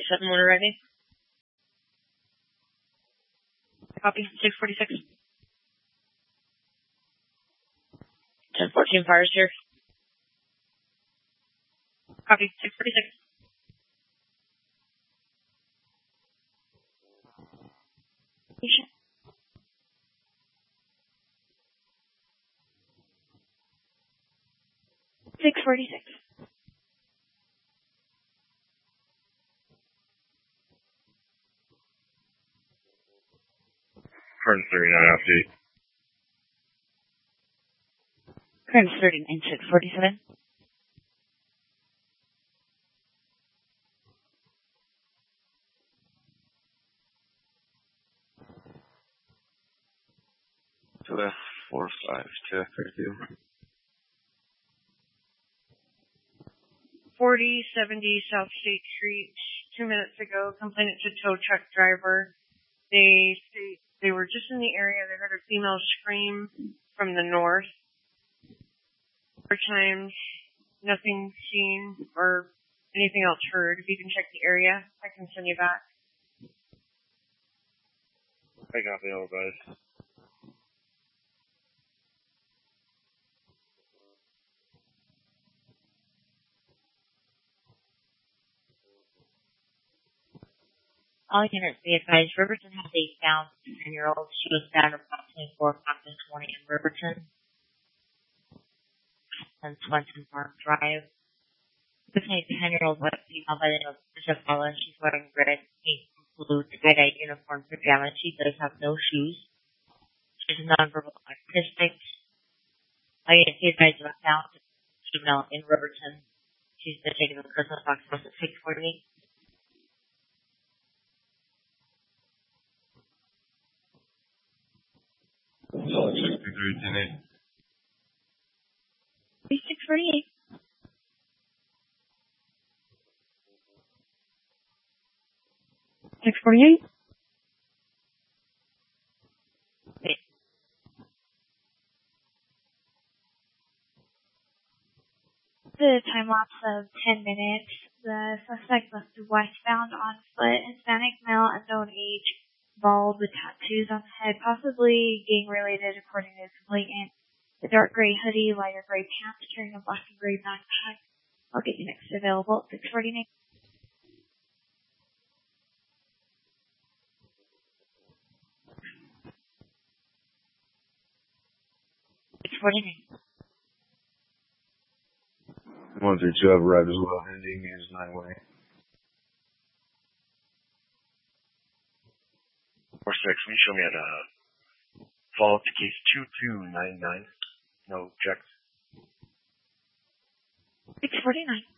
647 when ready. Copy. 646. 1014 fires here. Copy. 646. Patient. 646. Current 39 update. Current 39, 647. To F45 to F32. 4070 South State Street. 2 minutes ago, complainant to tow truck driver. They state they were just in the area. They heard a female scream from the north. 4 times, nothing seen or anything else heard. If you can check the area, I can send you back. I got the old guys. All units be advised, Riverton has a found 10-year-old. She was found approximately 4 o'clock this morning in Riverton and Swenson Farm Drive. This is a 10-year-old white female by the name of Isabella. She's wearing red, pink, blue tie-dye uniform pajamas. She does have no shoes. She's nonverbal autistic. All units be advised about found female in Riverton. She's been taken to the Christmas box at 648. Solid 63, 10-8. 648. The time lapse of 10 minutes. The suspect must be westbound on foot, Hispanic male, unknown age, bald with tattoos on the head, possibly gang related according to the complainant. The dark gray hoodie, lighter gray pants, carrying a black and gray backpack. I'll get you next available at 649. 649. 132 have arrived as well. Ending is 9-way. 46, will you show me at follow-up to case 2299? No checks. 649.